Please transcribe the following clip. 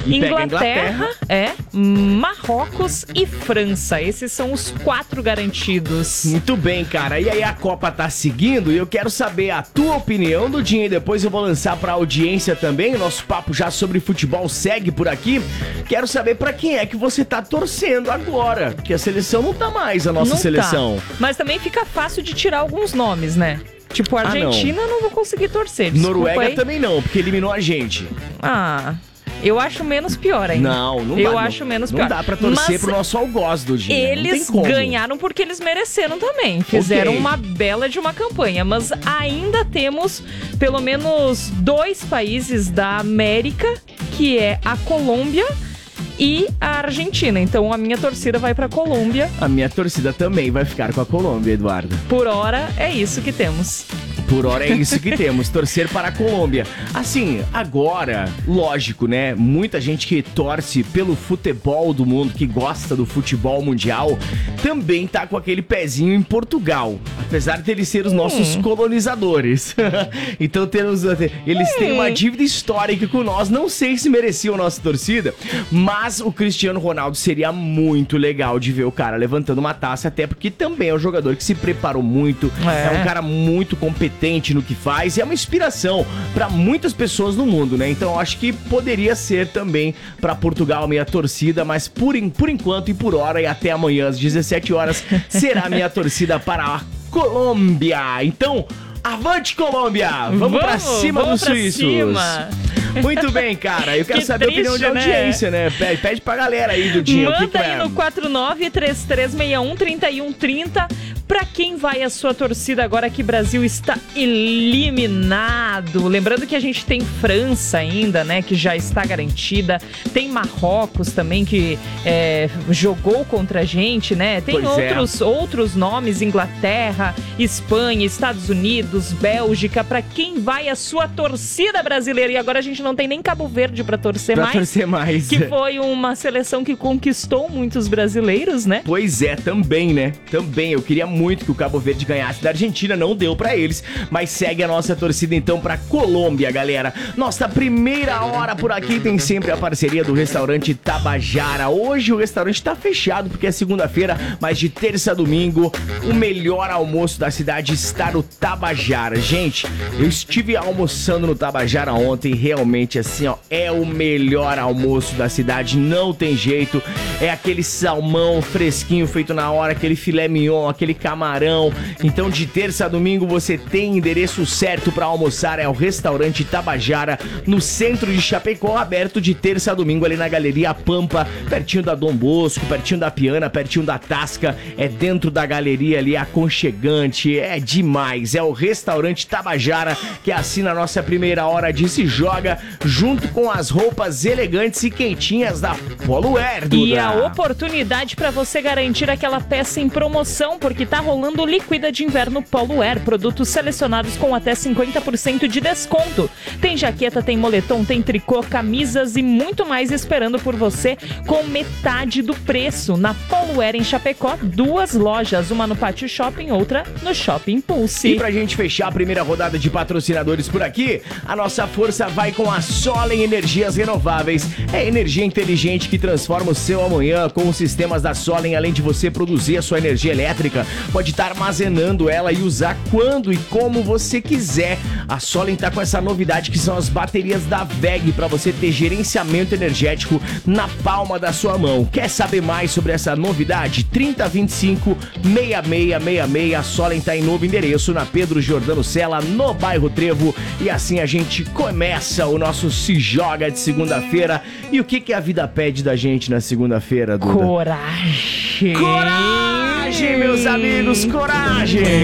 E Inglaterra, Marrocos e França. Esses são os 4 garantidos. Muito bem, cara. E aí a Copa tá seguindo e eu quero saber a tua opinião, Dudinha, e depois eu vou lançar pra audiência também. O nosso papo já sobre futebol segue por aqui. Quero saber pra quem é que você tá torcendo agora, que a seleção não tá mais a nossa Não seleção. Tá. Mas também fica fácil de tirar alguns nomes, né? Tipo, a Argentina não vou conseguir torcer. Noruega também não, porque eliminou a gente. Eu acho menos pior ainda. Não dá. Eu acho menos pior. Não dá pra torcer pro nosso algoz, Dudinha. Eles ganharam porque eles mereceram também. Fizeram uma bela de uma campanha. Mas ainda temos pelo menos 2 países da América, que é a Colômbia e a Argentina. Então a minha torcida vai pra Colômbia. A minha torcida também vai ficar com a Colômbia, Eduardo. Por hora é isso que temos. Por hora é isso que temos, torcer para a Colômbia. Assim, agora, lógico, né? Muita gente que torce pelo futebol do mundo, que gosta do futebol mundial, também tá com aquele pezinho em Portugal. Apesar de eles serem os nossos colonizadores. Então eles têm uma dívida histórica com nós. Não sei se mereciam a nossa torcida, mas o Cristiano Ronaldo seria muito legal de ver o cara levantando uma taça, até porque também é um jogador que se preparou muito, é um cara muito competente no que faz e é uma inspiração para muitas pessoas no mundo, né? Então acho que poderia ser também para Portugal minha torcida, mas por enquanto e por hora e até amanhã às 17 horas será minha torcida para a Colômbia. Então, avante Colômbia! Vamos pra cima dos suíços! Muito bem, cara. Eu quero saber a opinião de audiência, né? Pede pra galera aí, Dudinha. Manda aí no 49-3361-3130. Pra quem vai a sua torcida agora que o Brasil está eliminado? Lembrando que a gente tem França ainda, né? Que já está garantida. Tem Marrocos também, que jogou contra a gente, né? Tem outros nomes. Inglaterra, Espanha, Estados Unidos, Bélgica. Pra quem vai a sua torcida brasileira? E agora a gente não tem nem Cabo Verde pra torcer mais. Que foi uma seleção que conquistou muitos brasileiros, né? Pois é, também, né? Também, eu queria muito que o Cabo Verde ganhasse da Argentina, não deu pra eles, mas segue a nossa torcida então pra Colômbia, galera. Nossa primeira hora por aqui tem sempre a parceria do restaurante Tabajara. Hoje o restaurante tá fechado porque é segunda-feira, mas de terça a domingo o melhor almoço da cidade está no Tabajara. Gente, eu estive almoçando no Tabajara ontem e realmente assim, ó, é o melhor almoço da cidade, não tem jeito. É aquele salmão fresquinho feito na hora, aquele filé mignon, aquele camarão. Então de terça a domingo você tem endereço certo pra almoçar, é o restaurante Tabajara no centro de Chapecó, aberto de terça a domingo ali na Galeria Pampa, pertinho da Dom Bosco, pertinho da Piana, pertinho da Tasca, é dentro da galeria ali, aconchegante, é demais. É o restaurante Tabajara que assina a nossa primeira hora de Se Joga, junto com as roupas elegantes e quentinhas da Polo Air, Duda. E a oportunidade para você garantir aquela peça em promoção, porque tá rolando o Liquida de Inverno Polo Air, produtos selecionados com até 50% de desconto. Tem jaqueta, tem moletom, tem tricô, camisas e muito mais esperando por você com metade do preço. Na Polo Air em Chapecó, 2 lojas, uma no Pátio Shopping, outra no Shopping Pulse. E pra gente fechar a primeira rodada de patrocinadores por aqui, a nossa força vai com a Solen Energias Renováveis. É energia inteligente que transforma o seu amanhã. Com os sistemas da Solen, além de você produzir a sua energia elétrica, pode estar armazenando ela e usar quando e como você quiser. A Solen tá com essa novidade que são as baterias da WEG para você ter gerenciamento energético na palma da sua mão. Quer saber mais sobre essa novidade? 3025-6666. A Solen tá em novo endereço na Pedro Jordano Sela, no bairro Trevo. E assim a gente começa o nosso Se Joga de segunda-feira. E o que a vida pede da gente na segunda-feira, Duda? Coragem! Coragem, meus amigos, coragem!